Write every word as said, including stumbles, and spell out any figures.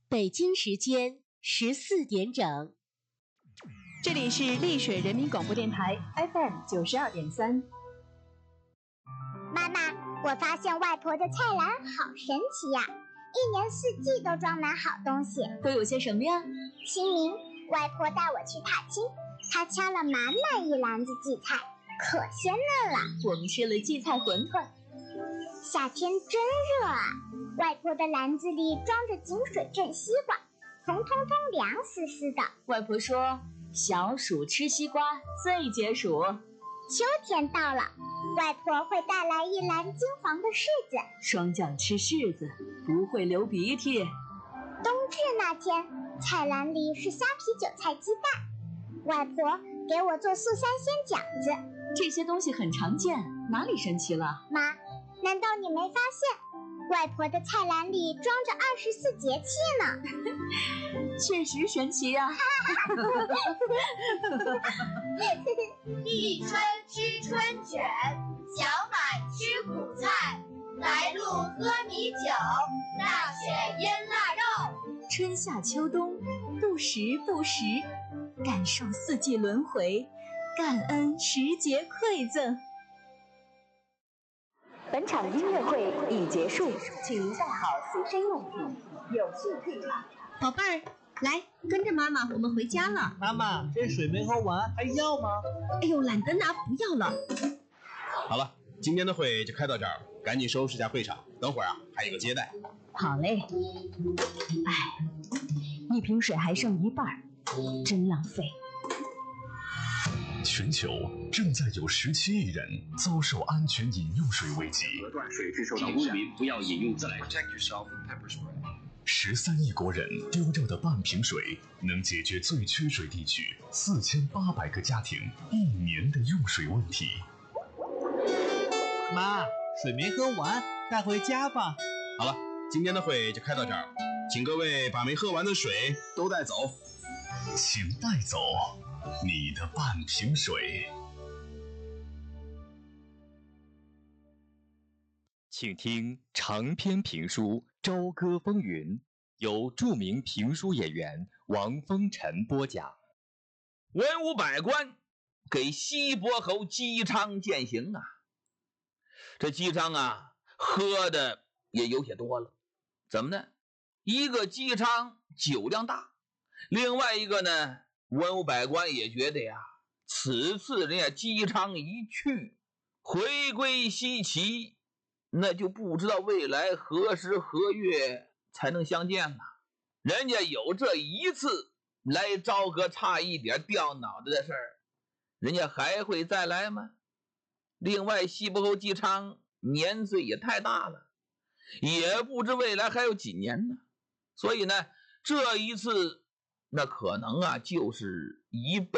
北京时间十四点整。 这里是丽水人民广播电台 F M 九十二点三。 妈妈，我发现外婆的菜篮好神奇呀，一年四季都装满好东西。 都有些什么呀？ 清明，外婆带我去踏青，她掐了满满一篮子荠菜，可鲜嫩了。 我们吃了荠菜馄饨。 夏天真热啊，外婆的篮子里装着井水镇西瓜，红彤彤凉丝丝的。 外婆说，小暑吃西瓜最解暑。 秋天到了，外婆会带来一篮金黄的柿子， 霜降吃柿子不会流鼻涕。 冬至那天，菜篮里是虾皮、韭菜、鸡蛋，外婆给我做素三鲜饺子。 这些东西很常见，哪里神奇了？ 妈，难道你没发现外婆的菜篮里装着二十四节气呢？ 确实神奇呀、啊！ 立春吃春卷，小满吃苦菜，来路喝米酒，大雪腌腊肉。 春夏秋冬，不时不时，感受四季轮回，感恩时节馈赠。本场音乐会已结束，请您带好随身用品，有序退场。 宝贝儿，来跟着妈妈，我们回家了。 妈妈，这水没喝完，还要吗？ 哎呦，懒得拿，不要了。 好了，今天的会就开到这儿，赶紧收拾下会场，等会儿啊还有个接待。 好嘞。哎，一瓶水还剩一半，真浪费。 全球正在有十七亿人遭受安全饮用水危机， 断水质受到污染，不要饮用自来水。 十三亿国人丢掉的半瓶水，能解决最缺水地区四千八百个家庭一年的用水问题。 妈，水没喝完，带回家吧。 好了，今天的会就开到这儿，请各位把没喝完的水都带走。 请带走你的半瓶水。 请听长篇评书《朝歌风云》，由著名评书演员王风尘播讲。 文武百官给西伯侯姬昌饯行啊，这姬昌啊喝的也有些多了，怎么呢？一个姬昌酒量大，另外一个呢，文武百官也觉得呀，此次人家姬昌一去，回归西岐，那就不知道未来何时何月才能相见了。人家有这一次来朝歌差一点掉脑袋的事儿，人家还会再来吗？另外西伯侯姬昌年岁也太大了，也不知未来还有几年呢。所以呢，这一次那可能啊就是一辈